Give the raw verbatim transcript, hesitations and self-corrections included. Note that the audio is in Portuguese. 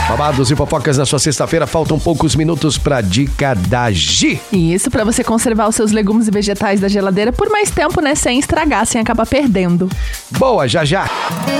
Babados e fofocas na sua sexta-feira, faltam poucos minutos pra dica da Gi. E isso pra você conservar os seus legumes e vegetais da geladeira por mais tempo, né? Sem estragar, sem acabar perdendo. Boa, já já.